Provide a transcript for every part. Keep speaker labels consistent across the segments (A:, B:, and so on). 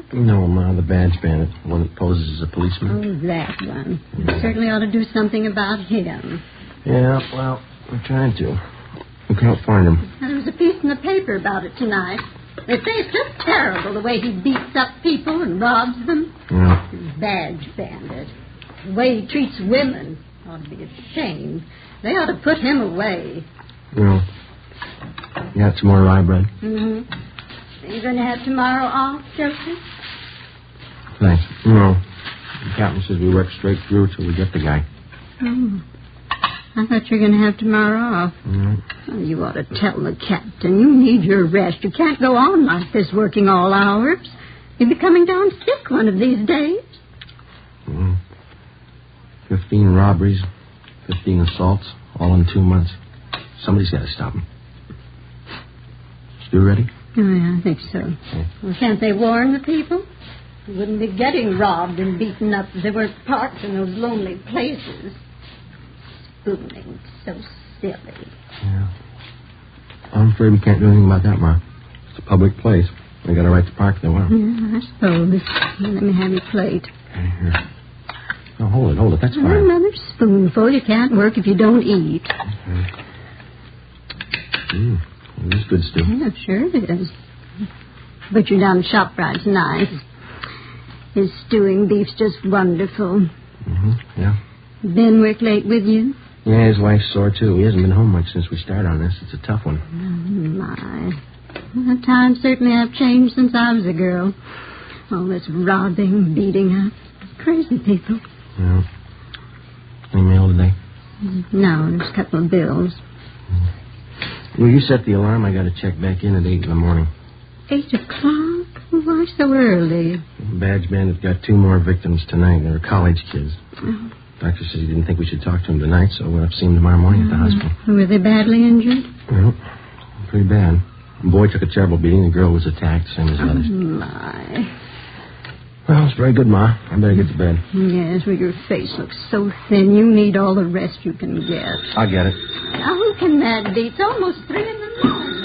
A: No, Ma, the badge bandit. The one that poses as a policeman.
B: Oh, that one. You certainly ought to do something about him.
A: Yeah, well, we're trying to. We can't find him.
B: There was a piece in the paper about it tonight. They say it's just terrible the way he beats up people and robs them.
A: Yeah.
B: Badge bandit. The way he treats women ought to be ashamed. They ought to put him away.
A: Well, you got some more rye bread?
B: Mm-hmm. Are you going to have tomorrow off, Joseph?
A: Thanks. No. The captain says we work straight through till we get the guy.
B: Oh. I thought you were going to have tomorrow off.
A: Mm-hmm.
B: Oh, you ought to tell the captain. You need your rest. You can't go on like this working all hours. You'll be coming down sick one of these days.
A: 15 robberies, 15 assaults, all in 2 months. Somebody's got to stop him. You ready?
B: Oh, yeah, I think so.
A: Okay.
B: Well, can't they warn the people? They wouldn't be getting robbed and beaten up if they weren't parked in those lonely places. Spooning, so silly.
A: Yeah. I'm afraid we can't do anything about that, Ma. It's a public place. They got a right to park if they want.
B: Yeah, I suppose. Let me have your plate.
A: Okay, here. No, hold it. That's fine.
B: Another spoonful. You can't work if you don't eat.
A: Okay. This is good stew.
B: Yeah, sure it is. Butcher down the shop ride's nice. His stewing beef's just wonderful.
A: Mm-hmm, yeah.
B: Ben work late with you?
A: Yeah, his wife's sore, too. He hasn't been home much since we started on this. It's a tough one.
B: Oh, my. Well, times certainly have changed since I was a girl. All this robbing, beating up. Crazy people.
A: Yeah. Any mail today?
B: No, there's a couple of bills.
A: Well, you set the alarm. I got to check back in at 8 in the morning.
B: 8 o'clock? Why so early?
A: Badge bandit's got 2 more victims tonight. They're college kids.
B: Oh.
A: Doctor says he didn't think we should talk to him tonight, so we'll have to see him tomorrow morning at the hospital.
B: Were they badly injured?
A: Well, pretty bad. The boy took a terrible beating. The girl was attacked, same as the others.
B: Oh, my.
A: Well, it's very good, Ma. I better get to bed.
B: Yes, well, your face looks so thin. You need all the rest you can get.
A: I'll get it.
B: Now, who can that be? It's almost 3 in the morning.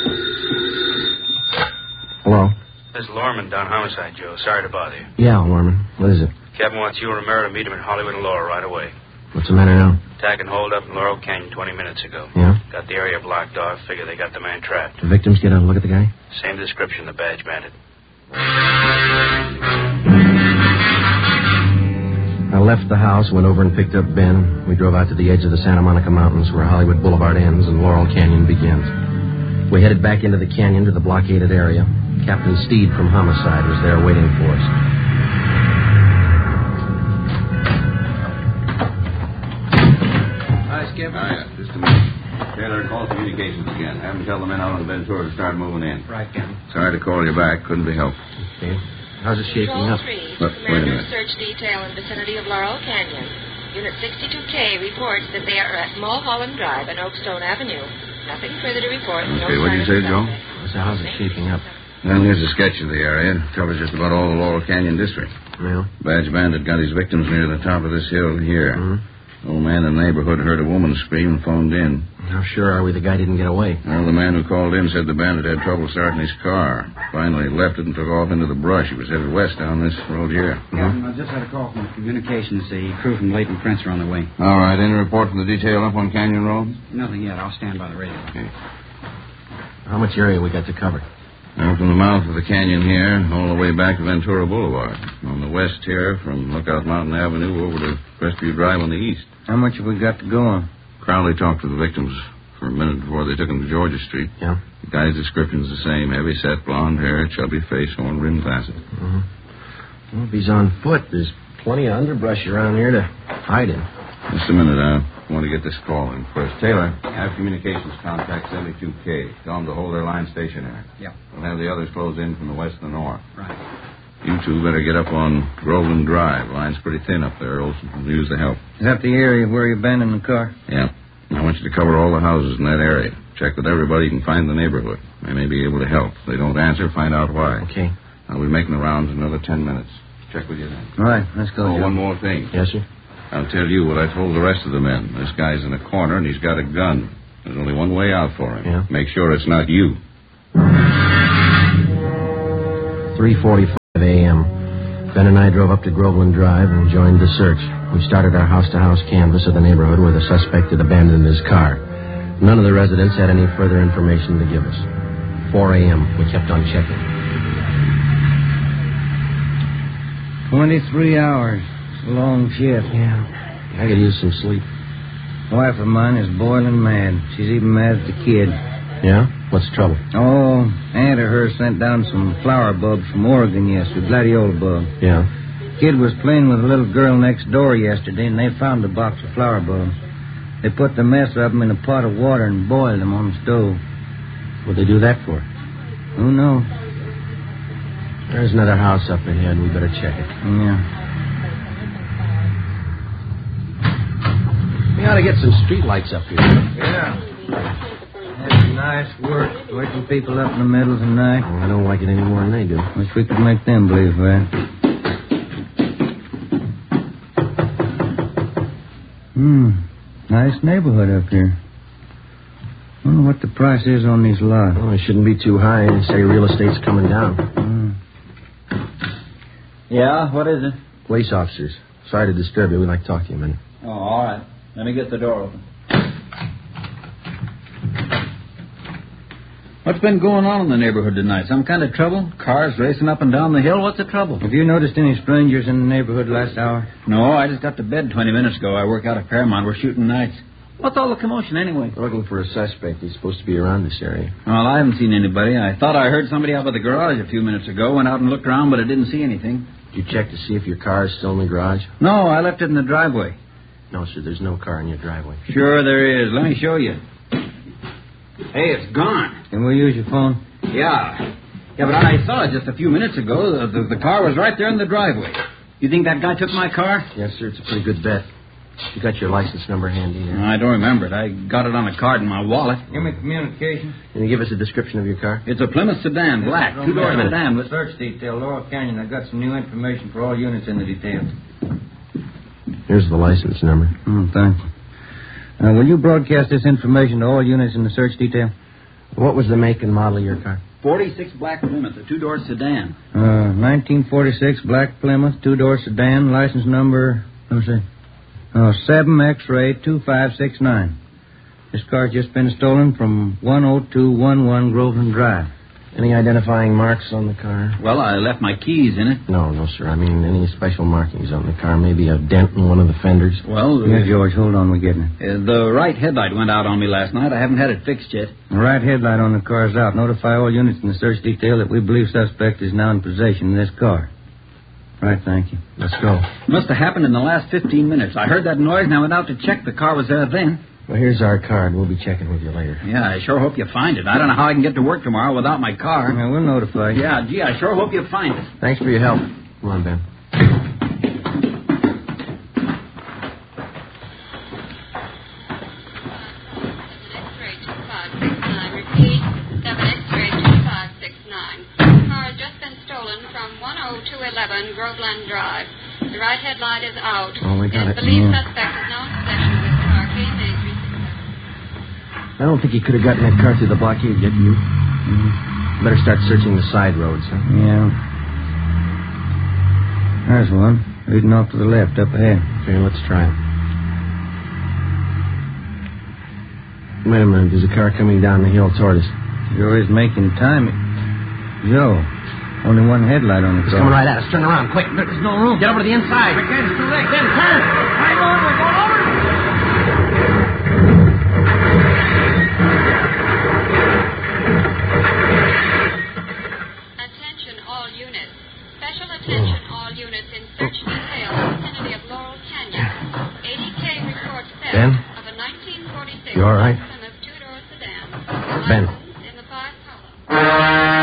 A: Hello?
C: This is Lorman down Homicide, Joe. Sorry to bother you.
A: Yeah, Norman. What is it?
C: Captain wants you and Romero to meet him in Hollywood and Laurel right away.
A: What's the matter now?
C: Attack and hold up in Laurel Canyon 20 minutes ago.
A: Yeah?
C: Got the area blocked off. Figure they got the man trapped.
A: The victims get a look at the guy?
C: Same description, the badge bandit.
A: I left the house, went over and picked up Ben. We drove out to the edge of the Santa Monica Mountains where Hollywood Boulevard ends and Laurel Canyon begins. We headed back into the canyon to the blockaded area. Captain Steed from Homicide was there waiting for us.
D: Hi, Skipper. Hiya, just a minute. Taylor, call communications again. Have them tell the men out on the Ventura to start moving in.
A: Right, Captain.
D: Sorry to call you back. Couldn't be helped.
A: Okay. How's it shaking up?
D: Look, wait a minute.
E: Search detail in vicinity of Laurel Canyon. Unit 62K reports that they are at Mulholland Drive and Oakstone Avenue. Nothing further to report.
D: Okay, what did you say, Joe?
A: So how's it shaping up?
D: Well, here's a sketch of the area. It covers just about all the Laurel Canyon district.
A: Well?
D: Badge bandit got his victims near the top of this hill here.
A: Mm-hmm.
D: Old man in the neighborhood heard a woman scream and phoned in.
A: How sure are we the guy didn't get away?
D: Well, the man who called in said the bandit had trouble starting his car. Finally left it and took off into the brush. He was headed west down this road here.
F: Captain, I just had a call from communications. The crew from Leighton Prince are on their way.
D: All right, any report from the detail up on Canyon Road?
F: Nothing yet. I'll stand by the radio.
D: Okay.
A: How much area we got to cover?
D: Well, from the mouth of the canyon here, all the way back to Ventura Boulevard. On the west here, from Lookout Mountain Avenue over to Crestview Drive on the east.
F: How much have we got to go on?
D: Crowley talked to the victims for a minute before they took him to Georgia Street.
A: Yeah?
D: The guy's description's the same. Heavy set, blonde hair, chubby face, horn rimmed glasses.
A: Mm-hmm. Well, if he's on foot, there's plenty of underbrush around here to hide in.
D: Just a minute, I want to get this call in first. Taylor, have communications contact 72K. Tell them to hold their line stationary.
F: Yeah.
D: We'll have the others close in from the west and the north.
F: Right.
D: You two better get up on Groveland Drive. Line's pretty thin up there. Olson will use the help.
F: Is that the area where you've been in the car?
D: Yeah. I want you to cover all the houses in that area. Check with everybody you can find in the neighborhood. They may be able to help. If they don't answer, find out why.
A: Okay.
D: I'll be making the rounds in another 10 minutes. Check with you then.
F: All right, let's go, Joe.
D: One more thing.
A: Yes, sir?
D: I'll tell you what I told the rest of the men. This guy's in a corner and he's got a gun. There's only one way out for him.
A: Yeah?
D: Make sure it's not you.
A: 3:45. a.m. Ben and I drove up to Groveland Drive and joined the search. We started our house-to-house canvass of the neighborhood where the suspect had abandoned his car. None of the residents had any further information to give us. 4 a.m. We kept on checking.
G: 23 hours. It's a long shift.
A: Yeah. I could use some sleep.
G: Wife of mine is boiling mad. She's even mad at the kid.
A: Yeah? What's the trouble?
G: Oh, aunt of hers sent down some flower bulbs from Oregon yesterday, gladiola bulb.
A: Yeah.
G: Kid was playing with a little girl next door yesterday, and they found a box of flower bulbs. They put the mess of them in a pot of water and boiled them on the stove.
A: What'd they do that for?
G: Who knows?
A: There's another house up ahead. We better check it.
G: Yeah.
A: We ought to get some street lights up here.
G: Yeah. That's nice work, waking people up in the middle of the night.
A: Oh, I don't like it any more than they do.
G: Wish we could make them believe that. Nice neighborhood up here. Wonder what the price is on these lots.
A: Well, it shouldn't be too high. They say real estate's coming down.
H: Yeah, what is it?
A: Police officers. Sorry to disturb you. We'd like to talk to you a minute.
H: Oh, all right. Let me get the door open. What's been going on in the neighborhood tonight? Some kind of trouble? Cars racing up and down the hill? What's the trouble?
G: Have you noticed any strangers in the neighborhood last hour?
H: No, I just got to bed 20 minutes ago. I work out at Paramount. We're shooting nights. What's all the commotion anyway?
A: We're looking for a suspect. He's supposed to be around this area.
H: Well, I haven't seen anybody. I thought I heard somebody out by the garage a few minutes ago. Went out and looked around, but I didn't see anything.
A: Did you check to see if your car is still in the garage?
H: No, I left it in the driveway.
A: No, sir. There's no car in your driveway.
H: Sure there is. Let me show you. Hey, it's gone.
G: Can we use your phone?
H: Yeah. Yeah, but I saw it just a few minutes ago. The car was right there in the driveway. You think that guy took my car?
A: Yes, sir. It's a pretty good bet. You got your license number handy there?
H: I don't remember it. I got it on a card in my wallet.
G: Give me communications.
A: Can you give us a description of your car?
H: It's a Plymouth sedan, black, two-door sedan. With...
G: Search detail, Laurel Canyon. I got some new information for all units in the detail.
A: Here's the license number.
G: Thanks. Will you broadcast this information to all units in the search detail?
A: What was the make and model of your car?
H: 46 black Plymouth, a two-door sedan.
G: 1946 black Plymouth, two-door sedan, license number, let me see. 7 X-ray 2569. This car's just been stolen from 10211 Groveland Drive.
A: Any identifying marks on the car?
H: Well, I left my keys in it.
A: No, sir. I mean, any special markings on the car? Maybe a dent in one of the fenders?
H: Well,
G: yeah, George, hold on. We're getting it.
H: The right headlight went out on me last night. I haven't had it fixed yet.
G: The right headlight on the car's out. Notify all units in the search detail that we believe suspect is now in possession of this car. Right, thank you.
A: Let's go.
H: Must have happened in the last 15 minutes. I heard that noise and I went out to check. The car was there then.
A: Well, here's our card. We'll be checking with you later.
H: Yeah, I sure hope you find it. I don't know how I can get to work tomorrow without my car.
G: Yeah, we'll notify you.
H: Yeah, gee, I sure hope you find it.
A: Thanks for your help. Come on, Ben.
I: Repeat, 7 X-ray 2569. The car has just been stolen from 10211 Groveland Drive. The right headlight is out.
A: Oh, we got it.
I: Believed suspect is now in possession of this car. KMA 367.
A: I don't think he could have gotten that car through the blockade yet, you. Better start searching the side roads, huh?
G: Yeah. There's one. Leading off to the left, up ahead.
A: Okay, let's try it. Wait a minute. There's a car coming down the hill toward us.
G: Joe is making time. Joe. Only one headlight on the car.
A: It's coming right at us. Turn around, quick. There's no room. Get over to the inside.
G: We can't. It's too late. Then turn. Hang on. We're going over.
I: Attention all units. Special attention all units in search detail vicinity of Laurel Canyon. ADK reports theft
A: Ben?
I: of a 1946
A: You all right?
I: Plymouth two-door sedan.
A: Ben.
I: License in the 5 column.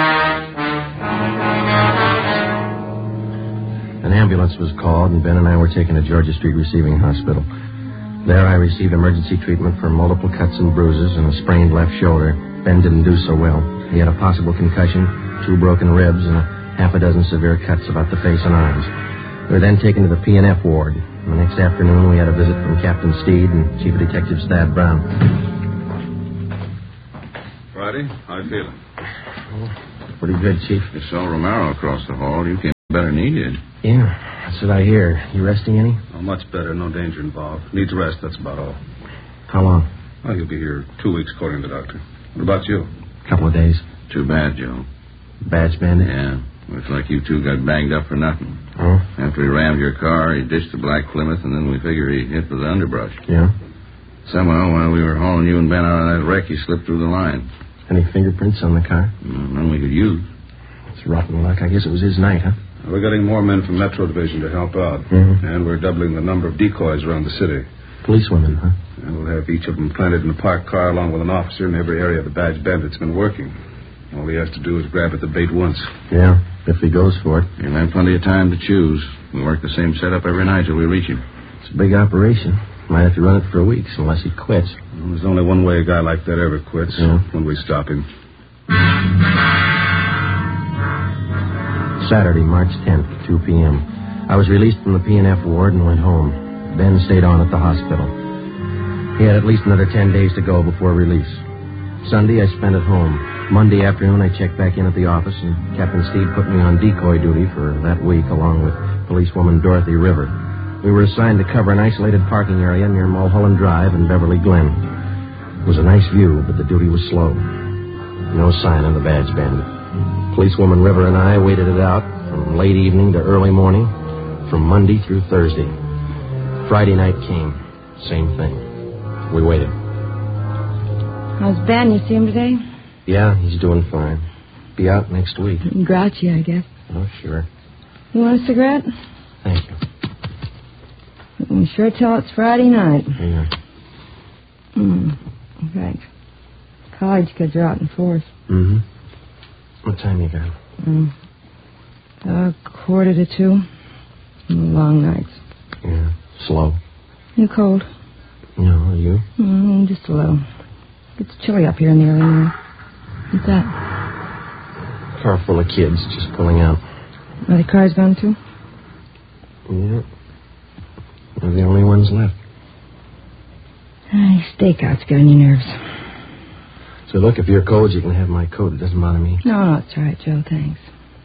A: An ambulance was called, and Ben and I were taken to Georgia Street Receiving Hospital. There I received emergency treatment for multiple cuts and bruises and a sprained left shoulder. Ben didn't do so well. He had a possible concussion, 2 broken ribs, and half a dozen severe cuts about the face and arms. We were then taken to the P&F ward. The next afternoon, we had a visit from Captain Steed and Chief Detective Thad Brown.
D: Friday, how you feeling?
A: Pretty good, Chief.
D: You saw Romero across the hall. You came Better needed.
A: Yeah, that's what I hear. You resting any?
J: Oh, much better. No danger involved. Needs rest, that's about all.
A: How long?
J: Well, you'll be here 2 weeks, according to the doctor. What about you?
A: Couple of days.
D: Too bad, Joe.
A: Badge bandit?
D: Yeah. Looks like you two got banged up for nothing.
A: Oh?
D: After he rammed your car, he ditched the Black Plymouth, and then we figure he hit with the underbrush.
A: Yeah?
D: Somehow, while we were hauling you and Ben out of that wreck, he slipped through the line.
A: Any fingerprints on the car?
D: None we could use.
A: It's rotten luck. I guess it was his night, huh?
J: We're getting more men from Metro Division to help out.
A: Mm-hmm.
J: And we're doubling the number of decoys around the city.
A: Policewomen, huh?
J: And we'll have each of them planted in a parked car along with an officer in every area the badge bandit's been working. All he has to do is grab at the bait once.
A: Yeah, if he goes for it.
D: He'll have plenty of time to choose. We work the same setup every night till we reach him.
A: It's a big operation. Might have to run it for weeks unless he quits.
J: Well, there's only one way a guy like that ever quits.
A: Yeah.
J: When we stop him.
A: Saturday, March 10th, 2 p.m. I was released from the P&F ward and went home. Ben stayed on at the hospital. He had at least another 10 days to go before release. Sunday, I spent at home. Monday afternoon, I checked back in at the office, and Captain Steed put me on decoy duty for that week, along with policewoman Dorothy River. We were assigned to cover an isolated parking area near Mulholland Drive and Beverly Glen. It was a nice view, but the duty was slow. No sign of the badge bandit. Policewoman River and I waited it out from late evening to early morning, from Monday through Thursday. Friday night came. Same thing. We waited.
K: How's Ben? You see him today?
A: Yeah, he's doing fine. Be out next week.
K: Grouchy, I guess.
A: Oh, sure.
K: You want a cigarette?
A: Thank you.
K: You can sure tell it's Friday night.
A: Yeah.
K: Thanks. College kids are out in force.
A: Mm-hmm. What time you got?
K: 1:45. Long nights.
A: Yeah. Slow.
K: You cold?
A: No, are you?
K: Just a little. It's chilly up here in the early morning. What's that?
A: Car full of kids just pulling out.
K: Are the cars gone too?
A: Yeah. We're the only ones left.
K: Stakeouts get on your nerves.
A: So look, if you're cold, you can have my coat. It doesn't bother me.
K: No, it's all right, Joe. Thanks.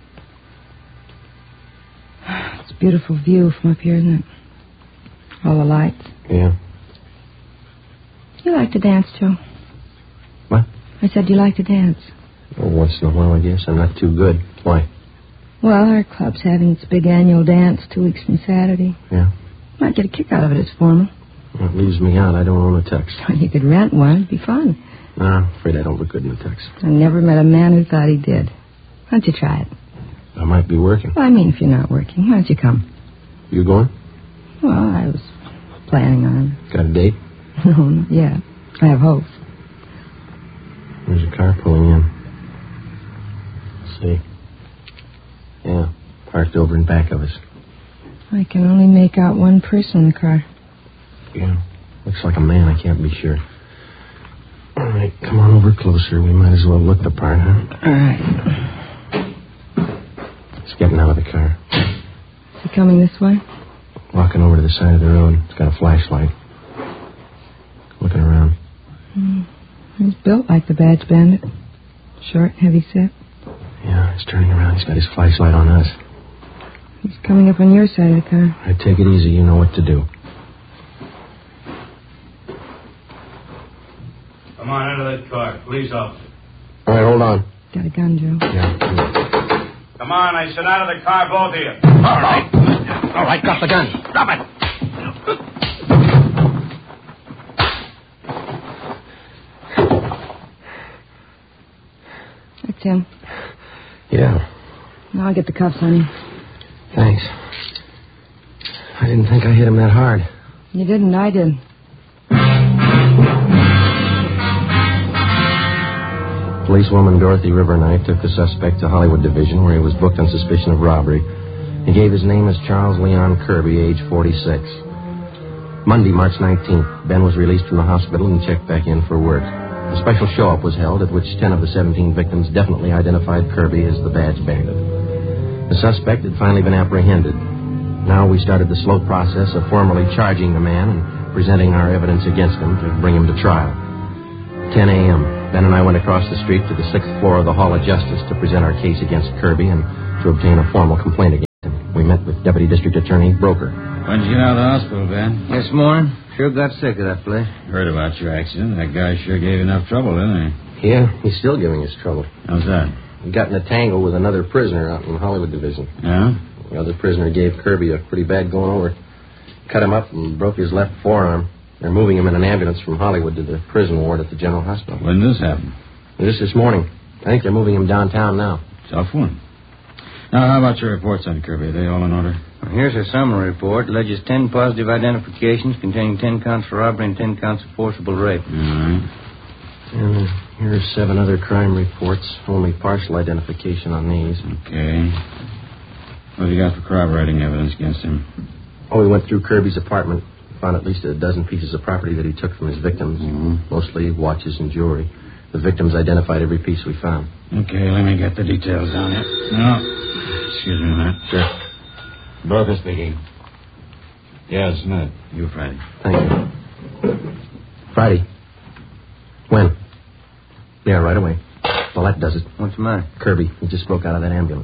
K: It's a beautiful view from up here, isn't it? All the lights.
A: Yeah.
K: You like to dance, Joe?
A: What?
K: I said you like to dance.
A: Oh, once in a while, I guess. I'm not too good. Why?
K: Well, our club's having its big annual dance 2 weeks from Saturday.
A: Yeah?
K: Might get a kick out of it. It's formal.
A: Well, it leaves me out. I don't own a tux.
K: You could rent one. It'd be fun.
A: No, I'm afraid I don't look good in a tux.
K: I never met a man who thought he did. Why don't you try it?
A: I might be working.
K: Well, I mean, if you're not working, why don't you come?
A: You going?
K: Well, I was planning on.
A: Got a date?
K: No, not yet. I have hopes.
A: There's a car pulling in. Let's see. Yeah, parked over in back of us.
K: I can only make out one person in the car.
A: Yeah, looks like a man. I can't be sure. All right, come on over closer. We might as well look the part, huh?
K: All right.
A: He's getting out of the car.
K: Is he coming this way?
A: Walking over to the side of the road. He's got a flashlight. Looking around.
K: He's built like the badge bandit. Short, heavy set.
A: Yeah, he's turning around. He's got his flashlight on us.
K: He's coming up on your side of the car.
A: All right, take it easy. You know what to do.
C: Come on, out of that car. Police officer.
A: All right, hold on.
K: Got a gun, Joe.
A: Yeah.
C: Come on, I said out of the car, both of you.
A: All right. All right, drop the gun. Drop it.
K: That's him.
A: Yeah.
K: Now I'll get the cuffs on him.
A: Thanks. I didn't think I hit him that hard.
K: You didn't, I did.
A: Policewoman Dorothy River and I took the suspect to Hollywood Division, where he was booked on suspicion of robbery. He gave his name as Charles Leon Kirby, age 46. Monday, March 19th, Ben was released from the hospital and checked back in for work. A special show-up was held at which 10 of the 17 victims definitely identified Kirby as the badge bandit. The suspect had finally been apprehended. Now we started the slow process of formally charging the man and presenting our evidence against him to bring him to trial. 10 a.m., Ben and I went across the street to the 6th floor of the Hall of Justice to present our case against Kirby and to obtain a formal complaint against him. met with Deputy District Attorney Broker.
H: When'd you get out of the hospital, Ben?
G: This morning. Sure got sick of that place.
H: Heard about your accident. That guy sure gave you enough trouble, didn't
A: Yeah, he's still giving us trouble.
H: he? How's that?
A: He got in a tangle with another prisoner out in the Hollywood Division.
H: Yeah?
A: The other prisoner gave Kirby a pretty bad going over. Cut him up and broke his left forearm. They're moving him in an ambulance from Hollywood to the prison ward at the General Hospital.
H: When did this happen?
A: Just this morning. I think they're moving him downtown now.
H: Tough one. Now, how about your reports on Kirby? Are they all in order?
G: Well, here's a summary report. Alleges 10 positive identifications containing 10 counts for robbery and 10 counts of forcible rape.
H: All right.
A: And here's 7 other crime reports. Only partial identification on these.
H: Okay. What have you got for corroborating evidence against him?
A: Oh, we went through Kirby's apartment. Found at least a dozen pieces of property that he took from his victims. Mostly watches and jewelry. The victims identified every piece we found.
H: Okay, let me get the details down here. No. Excuse me a minute.
A: Sure.
H: Broker speaking. Yes, Ned. You, Friday.
A: Thank you. Friday. When? Yeah, right away. Well, that does it.
G: What's the matter?
A: Kirby. He just broke out of that ambulance.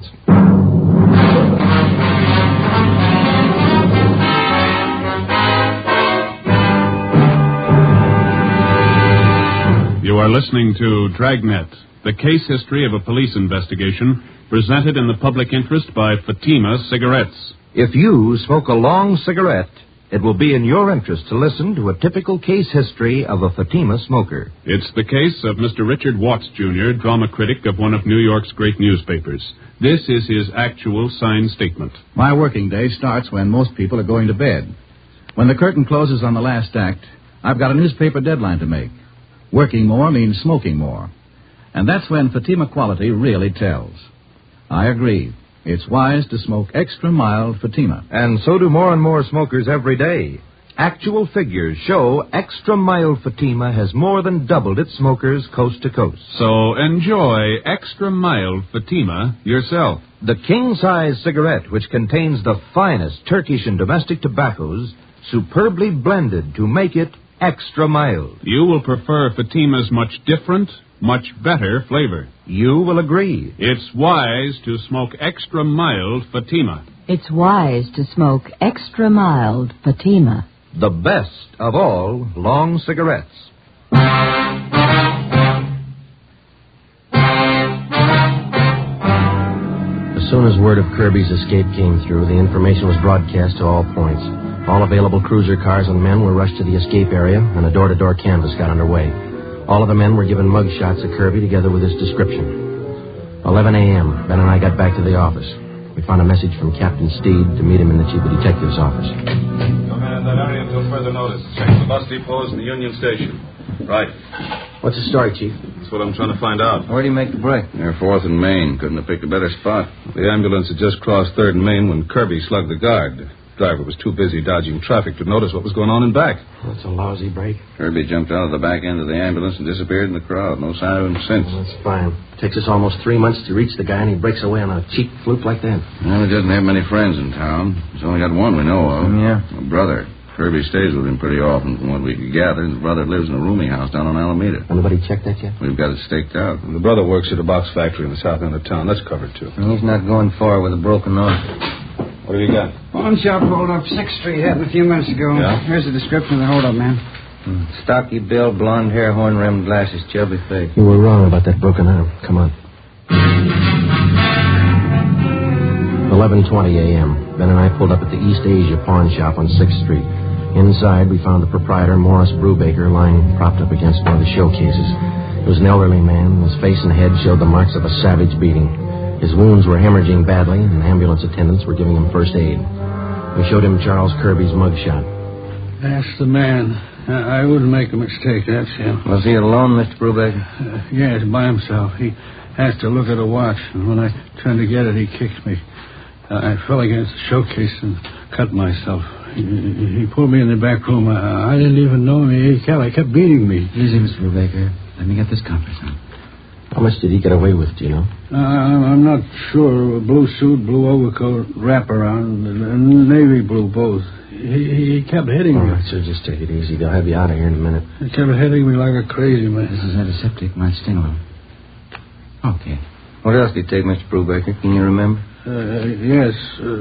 L: You are listening to Dragnet, the case history of a police investigation presented in the public interest by Fatima Cigarettes.
M: If you smoke a long cigarette, it will be in your interest to listen to a typical case history of a Fatima smoker.
L: It's the case of Mr. Richard Watts, Jr., drama critic of one of New York's great newspapers. This is his actual signed statement.
N: My working day starts when most people are going to bed. When the curtain closes on the last act, I've got a newspaper deadline to make. Working more means smoking more. And that's when Fatima quality really tells. I agree. It's wise to smoke extra mild Fatima.
M: And so do more and more smokers every day. Actual figures show extra mild Fatima has more than doubled its smokers coast to coast.
L: So enjoy extra mild Fatima yourself.
M: The king-size cigarette, which contains the finest Turkish and domestic tobaccos, superbly blended to make it extra mild.
L: You will prefer Fatima's much different, much better flavor.
M: You will agree.
L: It's wise to smoke extra mild Fatima.
O: It's wise to smoke extra mild Fatima.
M: The best of all long cigarettes.
A: As soon as word of Kirby's escape came through, the information was broadcast to all points. All available cruiser cars and men were rushed to the escape area, and a door-to-door canvass got underway. All of the men were given mug shots of Kirby together with his description. 11 a.m., Ben and I got back to the office. We found a message from Captain Steed to meet him in the Chief of Detective's office.
J: Don't man in that area until further notice. Check the bus depots and the Union Station. Right.
A: What's the story, Chief?
J: That's what I'm trying to find out.
G: Where do you make the break?
D: Near 4th and Main. Couldn't have picked a better spot.
J: The ambulance had just crossed 3rd and Main when Kirby slugged the guard. The driver was too busy dodging traffic to notice what was going on in back.
A: That's a lousy break.
D: Kirby jumped out of the back end of the ambulance and disappeared in the crowd. No sign of him since.
A: Well, that's fine. Takes us almost 3 months to reach the guy, and he breaks away on a cheap fluke like that.
D: Well, he doesn't have many friends in town. He's only got one we know of.
G: Yeah.
D: A brother. Kirby stays with him pretty often from what we could gather. His brother lives in a rooming house down on Alameda.
A: Anybody checked that yet?
D: We've got it staked out.
J: And the brother works at a box factory in the south end of town. That's covered, too.
G: And he's not going far with a broken arm.
J: What have you got?
F: Pawn shop hold up 6th Street. Happened a few minutes ago.
J: Yeah?
F: Here's the description of the hold up, man.
G: Stocky build, blonde hair, horn-rimmed glasses, chubby face.
A: You were wrong about that broken arm. Come on. 11:20 a.m. Ben and I pulled up at the East Asia pawn shop on 6th Street. Inside, we found the proprietor, Morris Brubaker, lying propped up against one of the showcases. He was an elderly man. His face and head showed the marks of a savage beating. His wounds were hemorrhaging badly, and ambulance attendants were giving him first aid. We showed him Charles Kirby's mugshot.
P: That's the man. I wouldn't make a mistake. That's him.
G: Was he alone, Mr. Brubaker?
P: Yes, by himself. He has to look at a watch, and when I turned to get it, he kicked me. I fell against the showcase and cut myself. He pulled me in the back room. I didn't even know him. He kept beating me.
H: Easy, Mr. Brubaker. Let me get this compass on.
A: How much did he get away with, do you know?
P: I'm not sure. Blue suit, blue overcoat, wraparound, and navy blue both. He kept hitting me.
A: All right, so just take it easy. They'll have you out of here in a minute.
P: He kept hitting me like a crazy man.
H: This is antiseptic. Might sting a little. Okay.
G: What else did he take, Mr. Brubaker? Can you remember?
P: Yes.